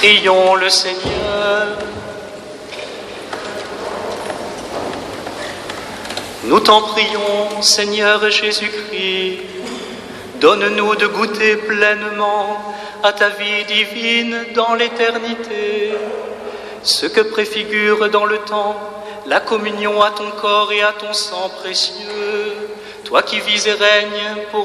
Prions le Seigneur. Nous t'en prions, Seigneur Jésus-Christ, donne-nous de goûter pleinement à ta vie divine dans l'éternité, ce que préfigure dans le temps la communion à ton corps et à ton sang précieux, toi qui vis et règnes pour